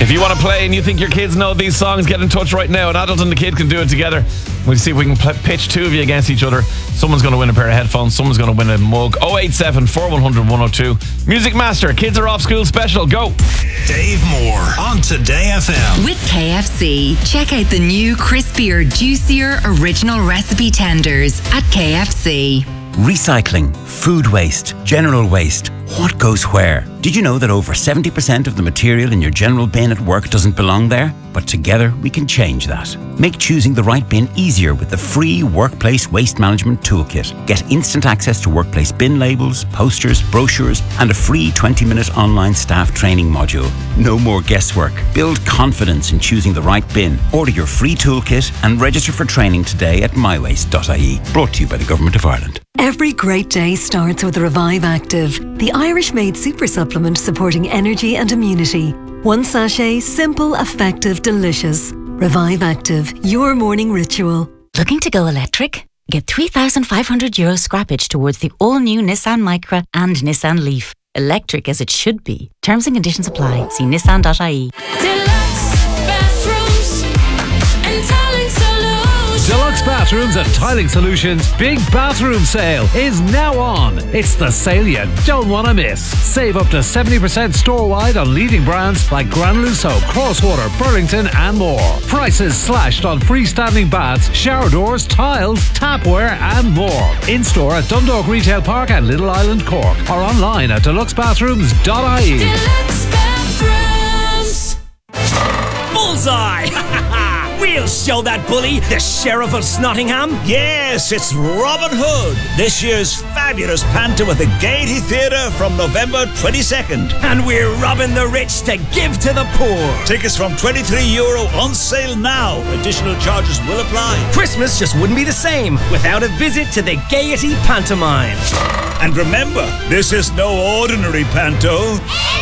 If you want to play and you think your kids know these songs, get in touch right now. An adult and the kid can do it together. We'll see if we can pitch two of you against each other. Someone's going to win a pair of headphones. Someone's going to win a mug. 087 4100 102. Music Master, Kids Are Off School special. Go. Dave Moore on Today FM. With KFC. Check out the new crispier, juicier original recipe tenders at KFC. Recycling, food waste, general waste. What goes where? Did you know that over 70% of the material in your general bin at work doesn't belong there? But together we can change that. Make choosing the right bin easier with the free Workplace Waste Management Toolkit. Get instant access to workplace bin labels, posters, brochures, and a free 20-minute online staff training module. No more guesswork. Build confidence in choosing the right bin. Order your free toolkit and register for training today at mywaste.ie. Brought to you by the Government of Ireland. Every great day starts with Revive Active, the Irish-made super supplement supporting energy and immunity. One sachet, simple, effective, delicious. Revive Active, your morning ritual. Looking to go electric? Get €3,500 scrappage towards the all-new Nissan Micra and Nissan Leaf. Electric as it should be. Terms and conditions apply. See nissan.ie. Deluxe Bathrooms and Tiling Solutions' big bathroom sale is now on. It's the sale you don't want to miss. Save up to 70% store-wide on leading brands like Granulu Soap, Crosswater, Burlington and more. Prices slashed on freestanding baths, shower doors, tiles, tapware and more. In-store at Dundalk Retail Park and Little Island Cork or online at deluxebathrooms.ie. Deluxe Bathrooms. Bullseye! We'll show that bully, the Sheriff of Snottingham. Yes, it's Robin Hood, this year's fabulous panto at the Gaiety Theatre from November 22nd. And we're robbing the rich to give to the poor. Tickets from €23 on sale now. Additional charges will apply. Christmas just wouldn't be the same without a visit to the Gaiety Pantomime. And remember, this is no ordinary panto.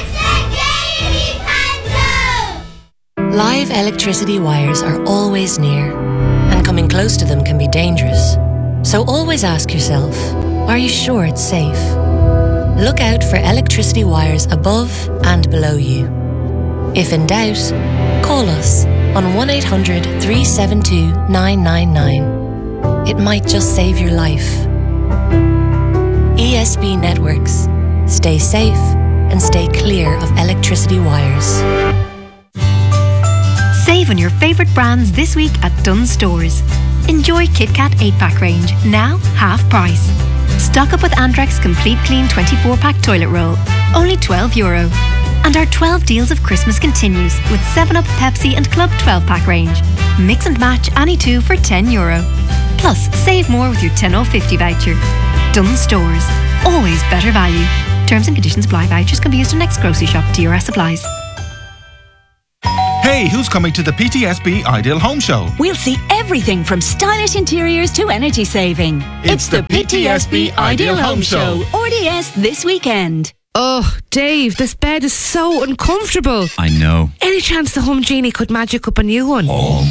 Live electricity wires are always near, and coming close to them can be dangerous. So always ask yourself, are you sure it's safe? Look out for electricity wires above and below you. If in doubt, call us on 1800 372 999. It might just save your life. ESB Networks. Stay safe and stay clear of electricity wires. Save on your favourite brands this week at Dunnes Stores. Enjoy KitKat 8-pack range, now half price. Stock up with Andrex Complete Clean 24-pack toilet roll, only €12. And our 12 deals of Christmas continues with 7-Up, Pepsi and Club 12-pack range. Mix and match any two for €10. Plus, save more with your 10 off 50 voucher. Dunnes Stores, always better value. Terms and conditions apply. Vouchers can be used in next grocery shop. DRS applies. Hey, who's coming to the PTSB Ideal Home Show? We'll see everything from stylish interiors to energy saving. It's the PTSB Ideal Home Show. RDS this weekend. Oh, Dave, this bed is so uncomfortable. I know. Any chance the Home Genie could magic up a new one?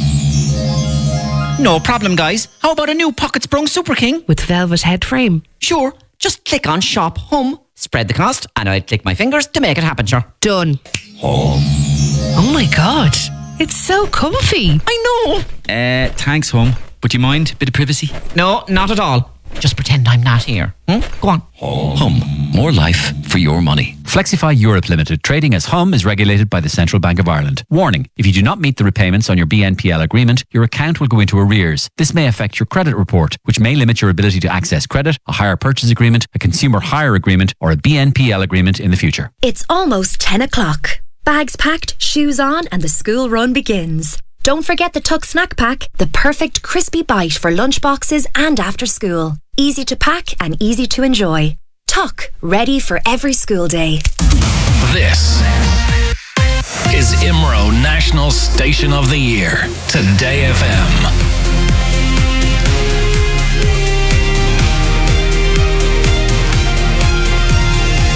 No problem, guys. How about a new Pocket Sprung Super King? With velvet head frame? Sure. Just click on Shop Home, spread the cost, and I'll click my fingers to make it happen, sure. Done. Oh my God. It's so comfy. I know. Thanks, Home. But do you mind a bit of privacy? No, not at all. Just pretend I'm not here. Go on. Hum. More life for your money. Flexify Europe Limited, trading as Hum, is regulated by the Central Bank of Ireland. Warning, if you do not meet the repayments on your BNPL agreement, your account will go into arrears. This may affect your credit report, which may limit your ability to access credit, a hire purchase agreement, a consumer hire agreement, or a BNPL agreement in the future. It's almost 10 o'clock. Bags packed, shoes on, and the school run begins. Don't forget the Tuck Snack Pack, the perfect crispy bite for lunchboxes and after school. Easy to pack and easy to enjoy. Tuck, ready for every school day. This is IMRO National Station of the Year. Today FM.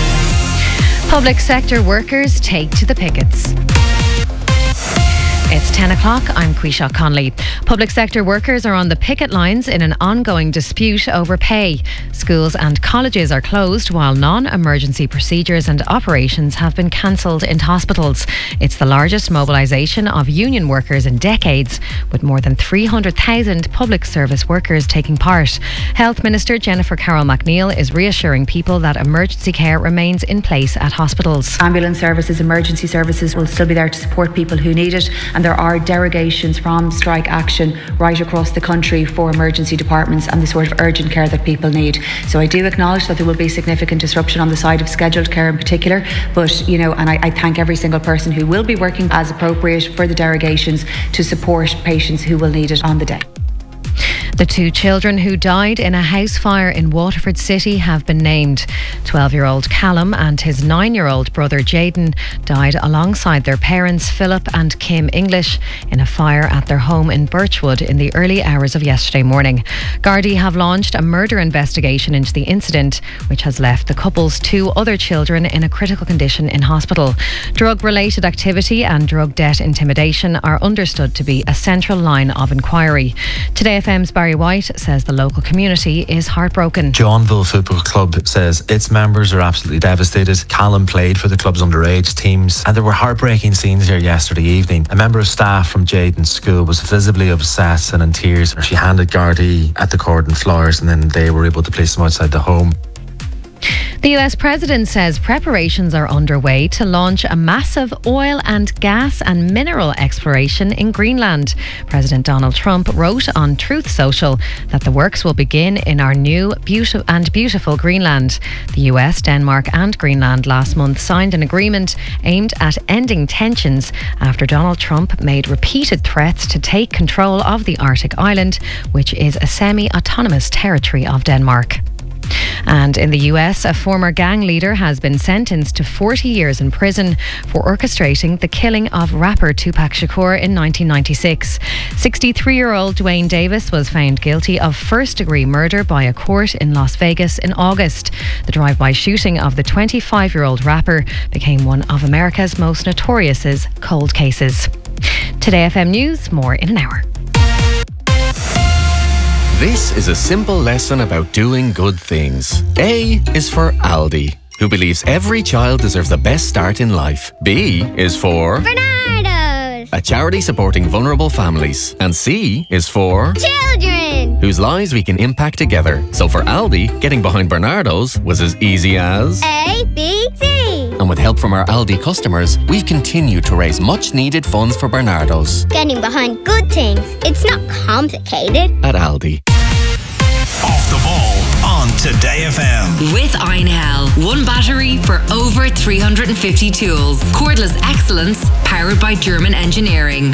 Public sector workers take to the pickets. It's 10 o'clock, I'm Quisha Conley. Public sector workers are on the picket lines in an ongoing dispute over pay. Schools and colleges are closed while non-emergency procedures and operations have been cancelled in hospitals. It's the largest mobilisation of union workers in decades, with more than 300,000 public service workers taking part. Health Minister Jennifer Carroll MacNeill is reassuring people that emergency care remains in place at hospitals. Ambulance services, emergency services will still be there to support people who need it, and there are derogations from strike action right across the country for emergency departments and the sort of urgent care that people need. So I do acknowledge that there will be significant disruption on the side of scheduled care in particular, but and I thank every single person who will be working as appropriate for the derogations to support patients who will need it on the day. The 2 children who died in a house fire in Waterford City have been named. 12-year-old Callum and his 9-year-old brother Jaden died alongside their parents Philip and Kim English in a fire at their home in Birchwood in the early hours of yesterday morning. Gardaí have launched a murder investigation into the incident, which has left the couple's 2 other children in a critical condition in hospital. Drug-related activity and drug debt intimidation are understood to be a central line of inquiry. Today FM's Barry White says the local community is heartbroken. Johnville Football Club says its members are absolutely devastated. Callum played for the club's underage teams, and there were heartbreaking scenes here yesterday evening. A member of staff from Jaden's school was visibly upset and in tears. She handed Gardaí at the Cordon flowers, and then they were able to place them outside the home. The US President says preparations are underway to launch a massive oil and gas and mineral exploration in Greenland. President Donald Trump wrote on Truth Social that the works will begin in our new beautiful Greenland. The US, Denmark and Greenland last month signed an agreement aimed at ending tensions after Donald Trump made repeated threats to take control of the Arctic island, which is a semi-autonomous territory of Denmark. And in the US, a former gang leader has been sentenced to 40 years in prison for orchestrating the killing of rapper Tupac Shakur in 1996. 63-year-old Dwayne Davis was found guilty of first-degree murder by a court in Las Vegas in August. The drive-by shooting of the 25-year-old rapper became one of America's most notorious cold cases. Today FM News, more in an hour. This is a simple lesson about doing good things. A is for Aldi, who believes every child deserves the best start in life. B is for Bernardo's, a charity supporting vulnerable families. And C is for children, whose lives we can impact together. So for Aldi, getting behind Bernardo's was as easy as A, B, C. And with help from our Aldi customers, we've continued to raise much needed funds for Bernardo's. Getting behind good things, it's not complicated. At Aldi. Off the ball on Today FM. With Einhell, one battery for over 350 tools. Cordless excellence, powered by German engineering.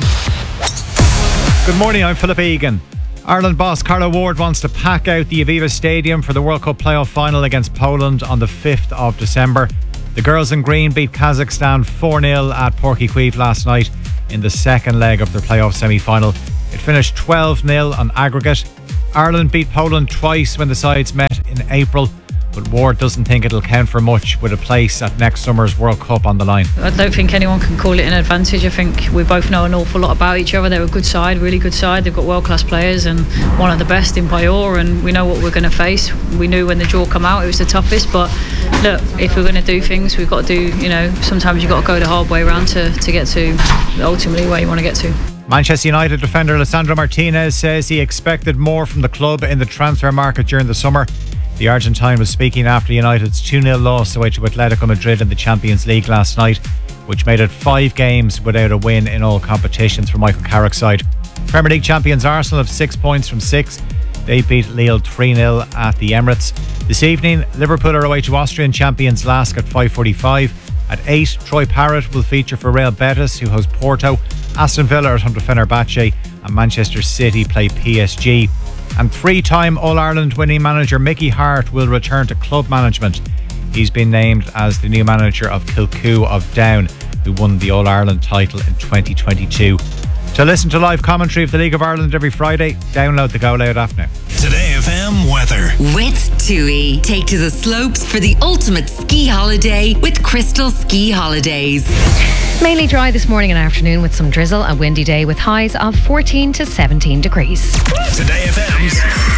Good morning, I'm Philip Egan. Ireland boss Carlo Ward wants to pack out the Aviva Stadium for the World Cup playoff final against Poland on the 5th of December. The girls in green beat Kazakhstan 4-0 at Porky Queeve last night in the second leg of their playoff semi-final. It finished 12-0 on aggregate. Ireland beat Poland twice when the sides met in April, but Ward doesn't think it'll count for much with a place at next summer's World Cup on the line. I don't think anyone can call it an advantage. I think we both know an awful lot about each other. They're a good side, really good side. They've got world-class players and one of the best in Bayor, and we know what we're going to face. We knew when the draw come out it was the toughest, but look, if we're going to do things, we've got to do, sometimes you've got to go the hard way around to get to ultimately where you want to get to. Manchester United defender Lisandro Martinez says he expected more from the club in the transfer market during the summer. The Argentine was speaking after United's 2-0 loss away to Atletico Madrid in the Champions League last night, which made it 5 games without a win in all competitions for Michael Carrick's side. Premier League champions Arsenal have 6 points from 6. They beat Lille 3-0 at the Emirates. This evening, Liverpool are away to Austrian champions LASK at 5:45. At 8, Troy Parrott will feature for Real Betis, who host Porto. Aston Villa are at home to Fenerbahce, and Manchester City play PSG. And 3-time All-Ireland winning manager Mickey Hart will return to club management. He's been named as the new manager of Kilcoo of Down, who won the All-Ireland title in 2022. To listen to live commentary of the League of Ireland every Friday, download the Go Loud app now. Today FM weather. With TUI, take to the slopes for the ultimate ski holiday with Crystal Ski Holidays. Mainly dry this morning and afternoon with some drizzle, a windy day with highs of 14 to 17 degrees. Today FM's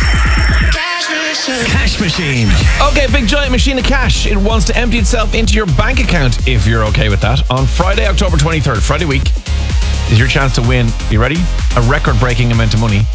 Cash Machine. Okay, big giant machine of cash. It wants to empty itself into your bank account, if you're okay with that. On Friday, October 23rd, Friday week, is your chance to win, you ready? A record-breaking amount of money.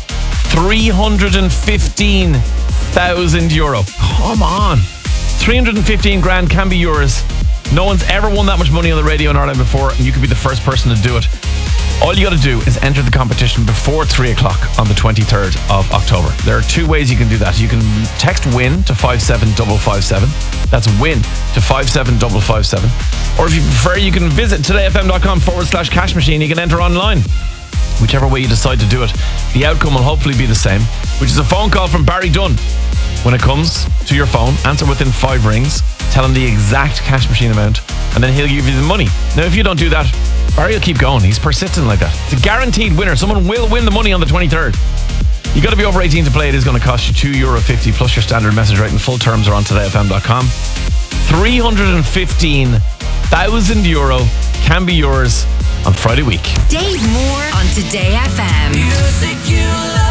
€315,000. Come on. 315 grand can be yours. No one's ever won that much money on the radio in Ireland before, and you could be the first person to do it. All you got to do is enter the competition before 3 o'clock on the 23rd of October. There are two ways you can do that. You can text WIN to 57557. That's WIN to 57557. Or if you prefer, you can visit todayfm.com/cash machine. You can enter online. Whichever way you decide to do it, the outcome will hopefully be the same, which is a phone call from Barry Dunn. When it comes to your phone, answer within 5 rings, tell him the exact cash machine amount, and then he'll give you the money. Now, if you don't do that, Barry will keep going. He's persistent like that. It's a guaranteed winner. Someone will win the money on the 23rd. You got to be over 18 to play. It is going to cost you €2.50 plus your standard message rate, and full terms are on todayfm.com. €315,000 can be yours on Friday week. Dave Moore on Today FM. Music you love.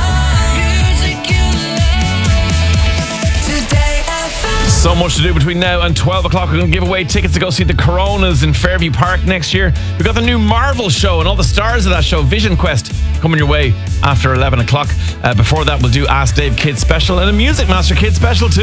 So much to do between now and 12 o'clock. We're going to give away tickets to go see the Coronas in Fairview Park next year. We've got the new Marvel show and all the stars of that show, Vision Quest, coming your way after 11 o'clock. Before that, we'll do Ask Dave Kids Special and a Music Master Kids Special too.